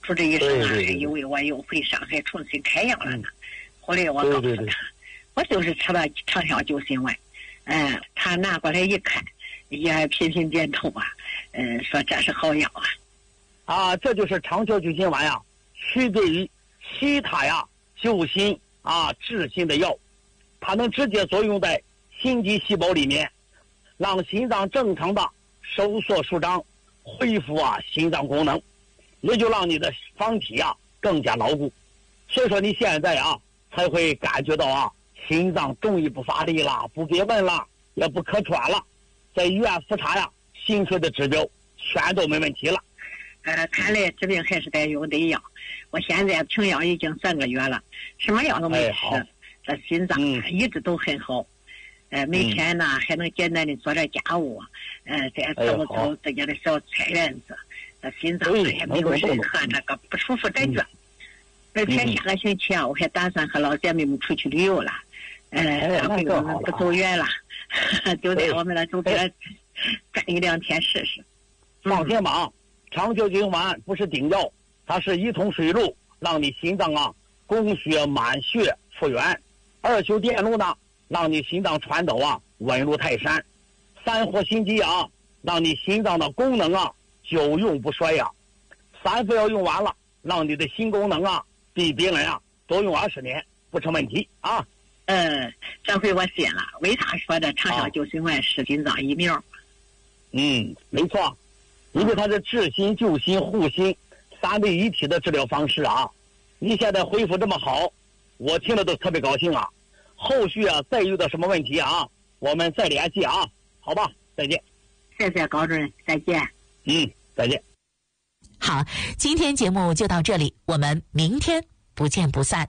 说这一声啊，还以为我又回上海重新开药了呢。后来我告诉他，我就是吃了长效救心丸。他拿过来一看，也频频点头啊，说这是好药啊。 这就是长效救心丸呀，区别于其他呀救心治心的药，它能直接作用在心肌细胞里面，让心脏正常的收缩舒张，恢复心脏功能，也就让你的房体更加牢固。所以说你现在才会感觉到心脏终于不发力了，不憋闷了，也不咳喘了，在医院复查心水的指标全都没问题了。 看来治病还是得用得药。我现在停药已经3个月了，什么药都没吃，这心脏一直都很好。每天呢还能简单的做点家务，再走自己的小菜园子，这心脏也没有任何这个不舒服感觉。而且下个星期我还打算和老姐妹们出去旅游了，上回我们不走远了，就在我们的周边转1-2天试试。 放心吧，长效救心丸不是顶药，它是一通水路，让你心脏供血满血复原；2修电路呢，让你心脏传导稳如泰山；3活心肌让你心脏的功能久用不衰；3副药用完了，让你的心功能比别人多用20年不成问题这回我信了，为啥说这长效救心丸是心脏疫苗？ 没错，因为它是治心救心护心3位一体的治疗方式你现在恢复这么好，我听了都特别高兴后续再遇到什么问题我们再联系好吧，再见。 谢谢高主任，再见。 再见。 好，今天节目就到这里，我们明天不见不散。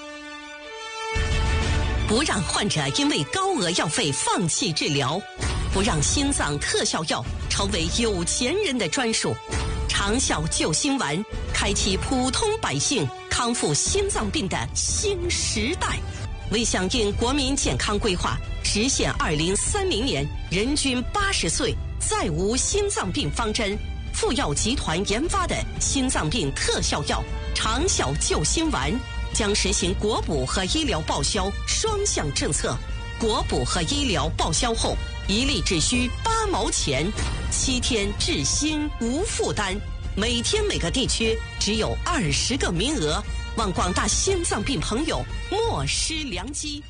不让患者因为高额药费放弃治疗，不让心脏特效药成为有钱人的专属。长效救心丸开启普通百姓康复心脏病的新时代。为响应国民健康规划，实现2030年人均80岁再无心脏病方针，富药集团研发的心脏病特效药长效救心丸将实行国补和医疗报销双向政策。国补和医疗报销后，1粒只需8毛钱，7天治心无负担。每天每个地区只有20个名额，望广大心脏病朋友莫失良机。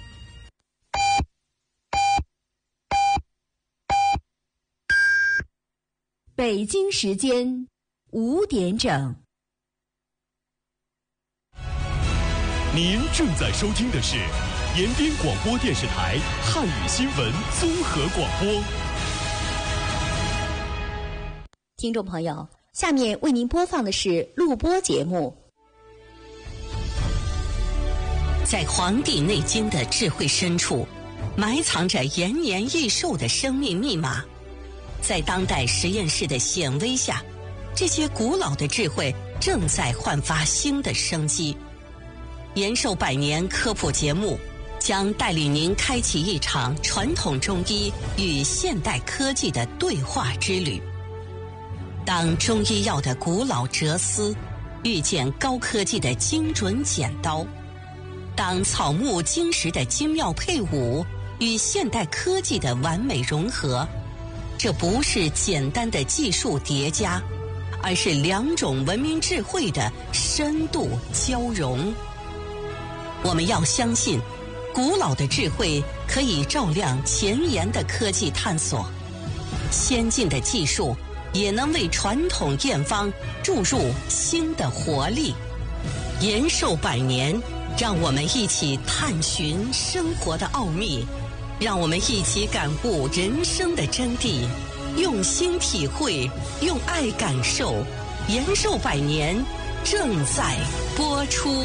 北京时间5点整。 您正在收听的是延边广播电视台汉语新闻综合广播。 听众朋友，下面为您播放的是录播节目。 在《黄帝内经》的智慧深处，埋藏着延年益寿的生命密码。在当代实验室的显微下，这些古老的智慧正在焕发新的生机。延寿100年科普节目将带领您开启一场传统中医与现代科技的对话之旅。当中医药的古老哲思遇见高科技的精准剪刀，当草木金石的精妙配伍与现代科技的完美融合，这不是简单的技术叠加，而是2种文明智慧的深度交融。我们要相信，古老的智慧可以照亮前沿的科技探索，先进的技术也能为传统验方注入新的活力。延寿100年，让我们一起探寻生活的奥秘，让我们一起感悟人生的真谛，用心体会，用爱感受。延寿100年正在播出。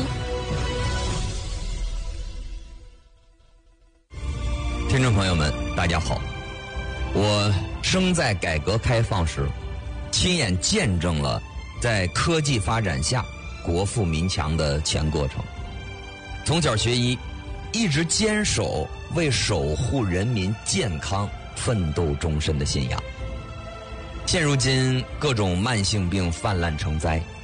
听众朋友们，大家好，我生在改革开放时，亲眼见证了在科技发展下国富民强的全过程。从小学医，一直坚守为守护人民健康奋斗终身的信仰。现如今各种慢性病泛滥成灾，